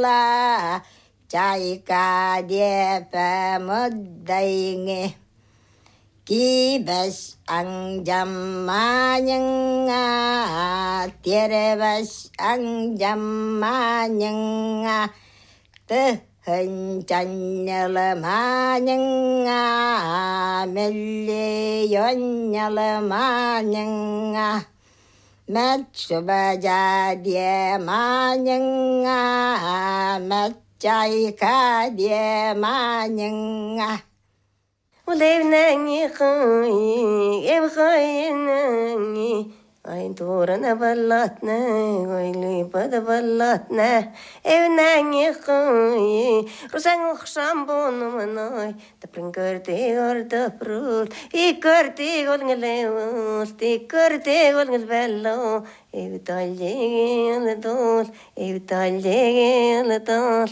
la chai ca địa pa mật đầy nghe kỳ bas ang jam ma nhân a tiere bas ang jam ma nhân a te hình chân là ma nhân a mele yon là ma nhân a mát ba ja địa ma nhân a mát chai ca địa ma nhân a وليبناني خاي بخايناني عين تورنا بلاتنا ويلي بدا بلاتنا ابناني خاي روسان خشام بونو مناي تبرنكرتي ورد برول يكرتي والغليوس تكرتي والغلبلو ايوتالي لدول ايوتالي لدول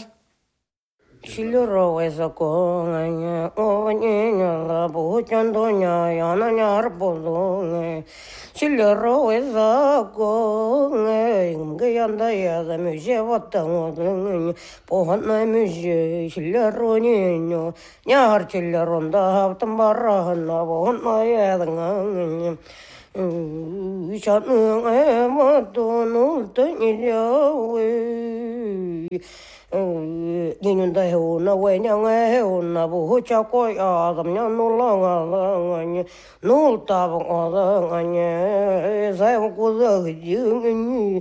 실로로에서 공안야 오니냐 보전도냐 야나냐 볼로네 실로로에서 공에 응게얀다야 미제 왔다고는 보한나 미제 실로로니냐 냐르 실로론다 합던 바라나 보한나야 당은 이샤는 뭐도 놀더니려왜 니는 다 해오나 왜냐가 해오나 보호 잡고 야담냐 놀랑아랑아니 놀다방아랑아니 사용고서 지응니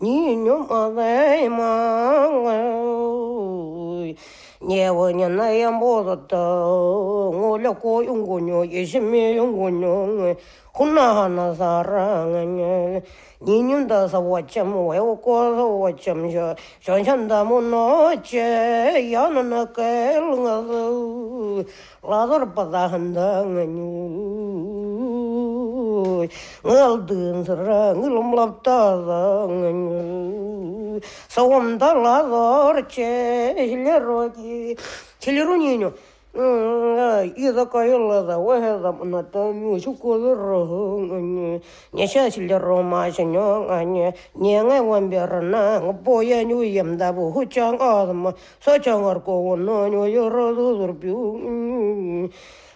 니놈아다이망아 예원이 나야 못었다 올려고 용고녀 예심이 용고녀 혼나하나 사랑하냐 니님다서 왔점 외우고서 왔점 전천다 못노제 야는 깰가서 라더를 받아 한다니 얼든 사랑을 럼랍다다니 소음다 라더르체 힐레로기 힐레로니뇨 이거 거일러다 왜해다 나타미 죽고르 녀샤실러 마셔뇨 아니 녀가 원별나 보여뉴 염다부 후창 아마 서창을고 원노뇨 여러도르뷰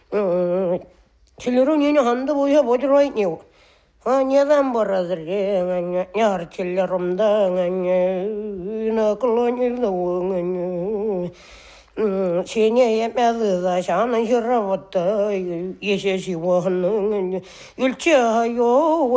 실러니뇨 한도 보여 보지로 있니요 아니야단 버라들게 냐르 실러롬다 아니 나 콜로니도 신예의 매드다 샤는 히라왔다 예셰시 원은 일치하여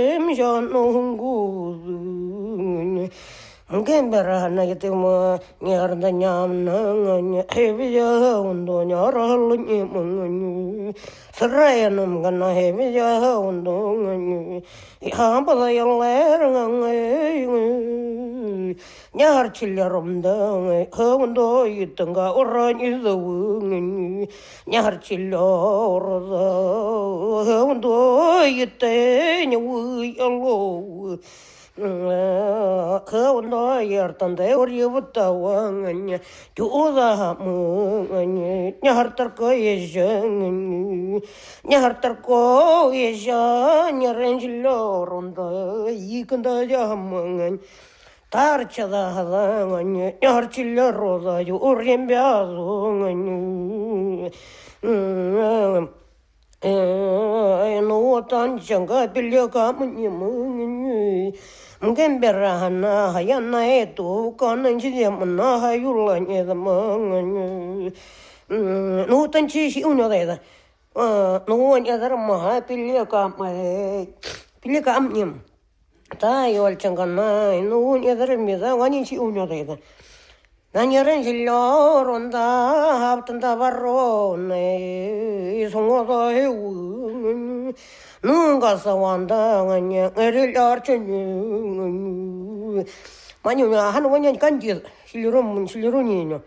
웸노hun구 겐베라나 게테모 냐르다 냠나 헤비야 온도 냐라할니 멍니 서라야놈 간나 헤비야 온도 야바다 열레르응 냐르 칠려롬다 허운도 있던가 오라니도 냐르 칠려로다 허운도 있대니 우열로 그원도 열던데 우리부터 왕anya 주다 뭐냐 냐르터 예정 냐르터 예정 냐렌질로론다 이근다 자망은 tarchada hadananya yarchilla rosa yu urembiazo no tan changa pilya munyi Gemberahana hayana etu kanan chiyamna hayulanya the manganya no tan chi uno de no one other maha pilya amnim 다 열정가나 노은 여드름이다 완전히 운여되다 난여름 질러론다 합던다 바로네 송어도 해우 누가서 완다 그냥 애를 열정이 많이 한 원년 간지 실로론이냐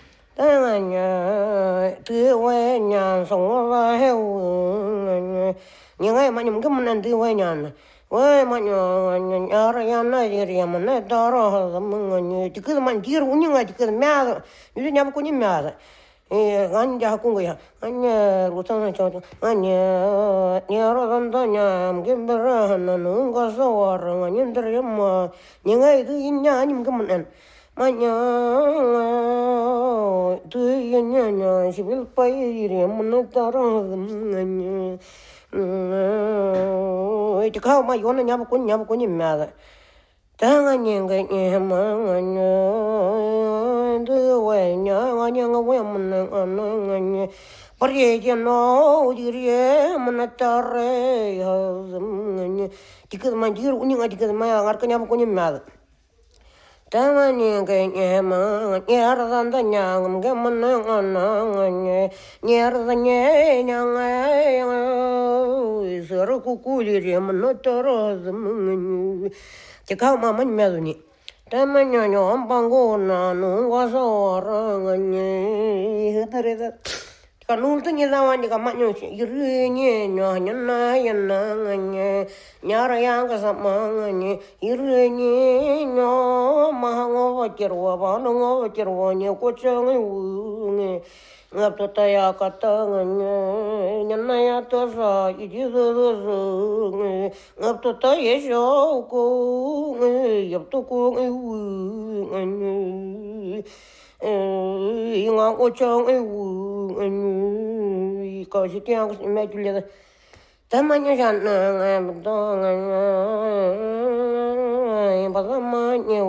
당anya 뜨외냐 송어도 해우 내가 많이 먹으면 뜨외냐 왜 뭐냐 야라야나 이리야만 따라하다 뭐냐 지금만 뒤로 운영하지 그 매다 요즘 냐고니 매다 에 간자 하고 거야 아니야 로탄은 저 아니야 야라던다냐 gember하는 가서 와라 아니들 엄마 내가 이거 있냐 아니면 그만 마냥 두연냐 시빌 빠이리 문나 따라는 이제 가마 요는 냐고 냐마다 당연히 그냥만 두웨냐 아냐가 왜 문나 안는 버리게노 우리에 문나 따래 하는 지금만 지르 우니가 지금만 알거냐 냐고 냐마다 당연히 그냥만 야라단다 냥음 게문나 안나네 냐라다냐 냥아 서로 꾸꾸리리 문나 따라는 가마만 메두니 담만요뇨 엄방고나 농가서랑니 흐드레다 kanultanya lawan ni kamanyo irenye nyana yana nyara yang kasamanganye irenye nyo mahango wakerwa banongo wakerwa nye kochang unge ngapto taya katanganye nyana ya tosa ijizo ngapto taya shoko yapto ko nge 인간 오청 이것이 그냥 매줄려 담만요 잔는 동안 바람만요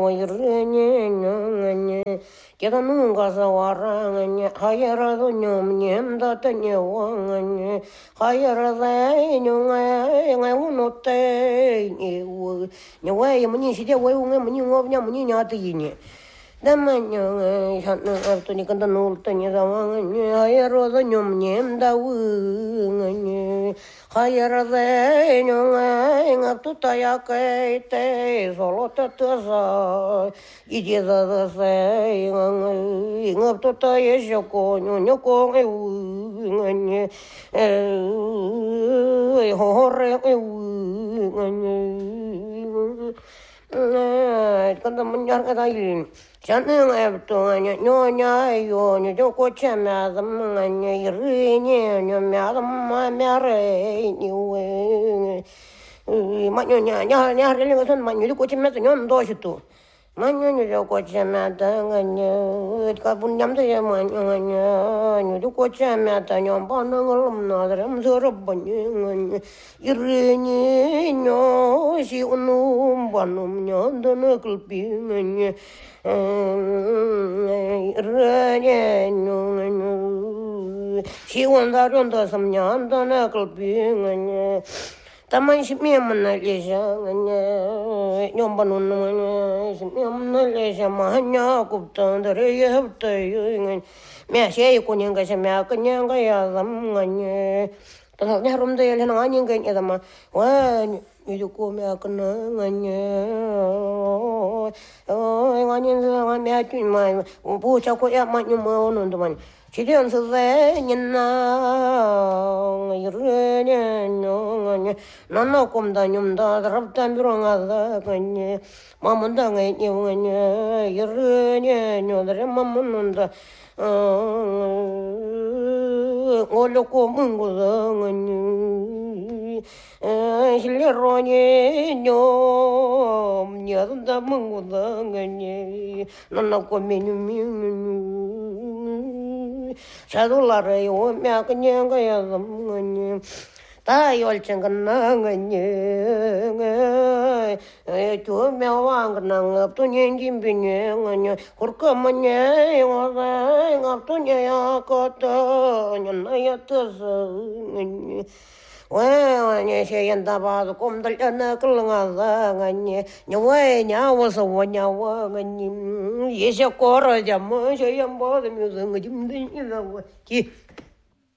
이르니 계단 누가서 와랑니 하여라도 놈님다 떠녀 왕니 하여라도 뇽에 운노때 뇽에 뭐니 시대 왜 운에 뭐니 없냐 뭐니 냐더이니 담만요 샤는 앞도니 간다 놀더니 상황은 하여라도 놈님 다우니 하여라도 뇽에 앞도 따야게 솔로 떠서 이제서세 앞도 따예쇼고 뇽뇽고 우니 호호레 우니 간다 문야가 일 저는 애부터냐 뇨냐요 뇨 고쳐나 담만냐 이르니 뇨냐도 마메레 니웨 마뇨냐 냐냐를 것은 마뇨도 고치면서 뇨도 싶도 마뇨뇨 고쳐나 당anya 가분냠도 마뇨냐 뇨도 고쳐나 당뇨 반응 걸음나들 서럽번냐 이르니 뇨시 운um 반um 뇨도 글비냐 시원다론도 섬년도 나글빙anya taman shimiamna leshanganya nyombanunnya shimiamna leshamanya kuptandare yabtayu me shey kunyanga shemya kanyanga yazamnganya tanya rumde yelena anyanga yadama wa yuko me akananganya nganya me atuma bucha ko ya manyuma onunduman 지련서에 있나 이르냐 뇨냐 너너 꼼다 뇽다 드랍다 미롱하다 그니 마문당에 뇨냐 이르냐 뇨들 마문는다 올려고 문고성은 실려로니 뇽 녀든다 문고성은 너너 꼼미뉴미 자돌라래 오면 그냥 가야 넘는 다 열정은 나가니 조명 왕은 없던 인진빈이 그렇게만에 와서 없던 야 것도 나야 떠서 왜 시엔다 봐도 꼼들려나 끌렁하다 아니 왜 냐워서 뭐냐워 아니 예셔 거러자 뭐 시엔 보도 무슨 거 좀 되니라고 기